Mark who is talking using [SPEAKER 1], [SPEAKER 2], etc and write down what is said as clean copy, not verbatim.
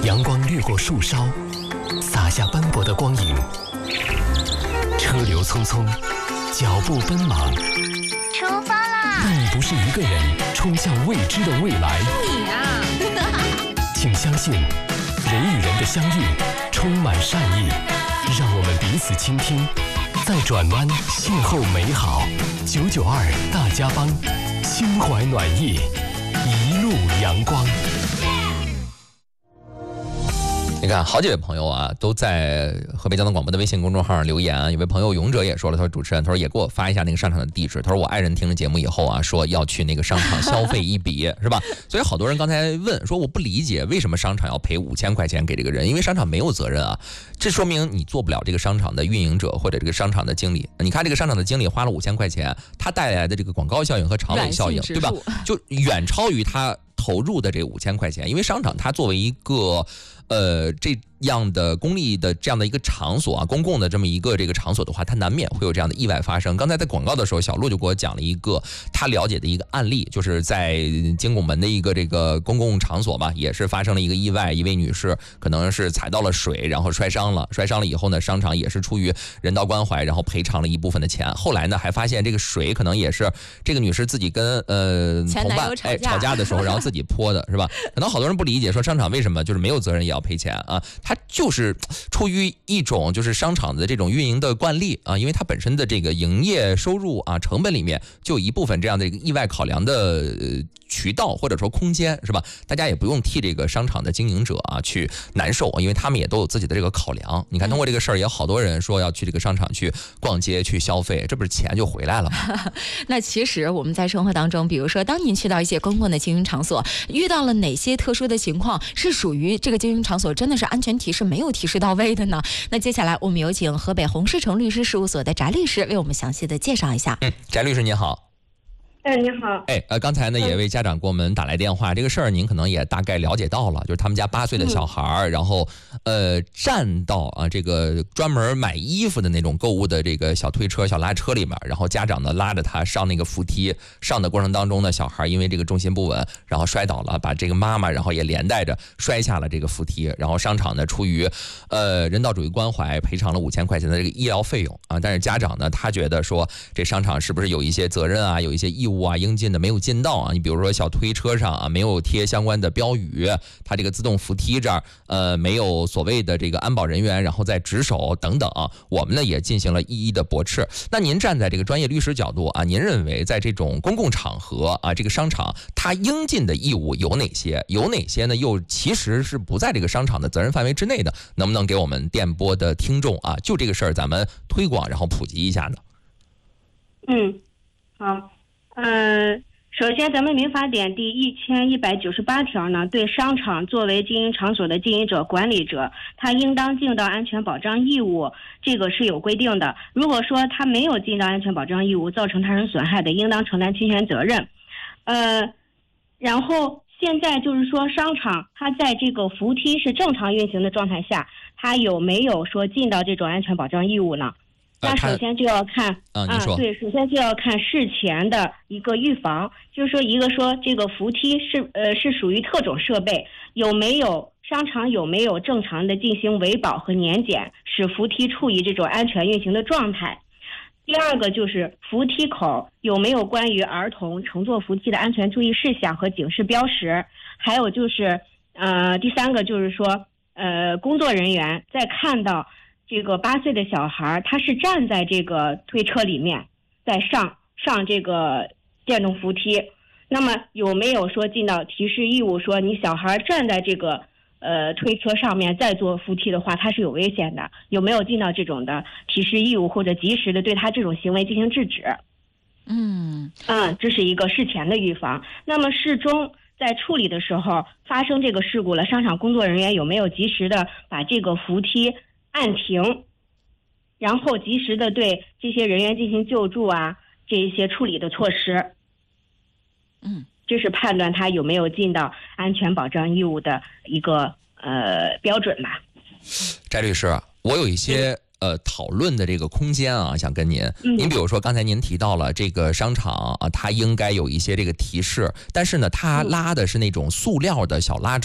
[SPEAKER 1] 阳光掠过树梢，洒下斑驳的光影。车流匆匆，脚步奔忙。
[SPEAKER 2] 出发啦！
[SPEAKER 1] 但你不是一个人冲向未知的未来。
[SPEAKER 2] 你啊！
[SPEAKER 1] 请相信，人与人的相遇充满善意，让我们彼此倾听，在转弯邂逅美好。992大家帮，心怀暖意，一路阳光。
[SPEAKER 3] 你看，好几位朋友啊，都在河北交通广播的微信公众号上留言。有位朋友勇者也说了，他说主持人，他说也给我发一下那个商场的地址。他说我爱人听了节目以后啊，说要去那个商场消费一笔，是吧？所以好多人刚才问说，我不理解为什么商场要赔5000块钱给这个人，因为商场没有责任啊。这说明你做不了这个商场的运营者或者这个商场的经理。你看这个商场的经理花了5000块钱，他带来的这个广告效应和长尾效应，对吧？就远超于他投入的这5000块钱，因为商场它作为一个这样的公立的这样的一个场所啊，公共的这么一个这个场所的话，它难免会有这样的意外发生。刚才在广告的时候，小陆就给我讲了一个他了解的一个案例，就是在京拱门的一个这个公共场所吧，也是发生了一个意外，一位女士可能是踩到了水，然后摔伤了以后呢，商场也是出于人道关怀，然后赔偿了一部分的钱。后来呢，还发现这个水可能也是这个女士自己跟同伴吵架的时候，然后自己泼的，是吧？可能好多人不理解，说商场为什么就是没有责任也要赔钱啊？它就是出于一种就是商场的这种运营的惯例啊，因为它本身的这个营业收入啊成本里面就有一部分这样的一个意外考量的渠道或者说空间，是吧？大家也不用替这个商场的经营者啊去难受，因为他们也都有自己的这个考量。你看通过这个事儿，也有好多人说要去这个商场去逛街去消费，这不是钱就回来了吗？
[SPEAKER 4] 那其实我们在生活当中，比如说当您去到一些公共的经营场所，遇到了哪些特殊的情况是属于这个经营场所真的是安全提示没有提示到位的呢？那接下来我们有请河北洪世成律师事务所的翟律师为我们详细的介绍一下。
[SPEAKER 3] 翟律师您好。
[SPEAKER 5] 你好。
[SPEAKER 3] 刚才呢也为家长给我们打来电话，这个事儿您可能也大概了解到了，就是他们家8岁的小孩，然后站到啊这个专门买衣服的那种购物的这个小推车、小拉车里面，然后家长呢拉着他上那个扶梯，上的过程当中呢，小孩因为这个重心不稳，然后摔倒了，把这个妈妈然后也连带着摔下了这个扶梯，然后商场呢出于人道主义关怀赔偿了5000块钱的这个医疗费用啊，但是家长呢他觉得说这商场是不是有一些责任啊，有一些义务啊，应尽的没有尽到啊。你比如说小推车上啊没有贴相关的标语，它这个自动扶梯这儿没有所谓的这个安保人员，然后在值守等等啊，我们呢也进行了一一的驳斥。那您站在这个专业律师角度啊，您认为在这种公共场合啊，这个商场它应尽的义务有哪些？有哪些呢又其实是不在这个商场的责任范围之内的？能不能给我们电波的听众啊就这个事儿咱们推广然后普及一下呢？
[SPEAKER 5] 好。首先咱们民法典第1198条呢，对商场作为经营场所的经营者、管理者，他应当尽到安全保障义务，这个是有规定的。如果说他没有尽到安全保障义务，造成他人损害的，应当承担侵权责任。然后现在就是说商场它在这个扶梯是正常运行的状态下，它有没有说尽到这种安全保障义务呢？那首先就要看对，首先就要看事前的一个预防，就是说一个说这个扶梯是属于特种设备，商场有没有正常的进行维保和年检，使扶梯处于这种安全运行的状态。第二个就是扶梯口有没有关于儿童乘坐扶梯的安全注意事项和警示标识，还有就是第三个就是说工作人员在看到这个8岁的小孩他是站在这个推车里面在上这个电动扶梯，那么有没有说尽到提示义务，说你小孩站在这个推车上面再坐扶梯的话它是有危险的，有没有尽到这种的提示义务，或者及时的对他这种行为进行制止。这是一个事前的预防。那么事中在处理的时候发生这个事故了，商场工作人员有没有及时的把这个扶梯按停，然后及时的对这些人员进行救助啊，这一些处理的措施。这是判断他有没有尽到安全保障义务的一个标准吧。
[SPEAKER 3] 翟律师，我有一些讨论的这个空间啊，想跟您。您比如说刚才您提到了这个商场啊，它应该有一些这个提示，但是呢，它拉的是那种塑料的小拉车。